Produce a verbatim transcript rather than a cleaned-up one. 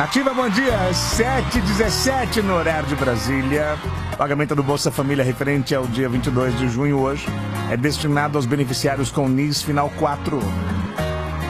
Nativa, bom dia, sete e dezessete no horário de Brasília. O pagamento do Bolsa Família referente ao dia vinte e dois de junho hoje é destinado aos beneficiários com N I S final quatro.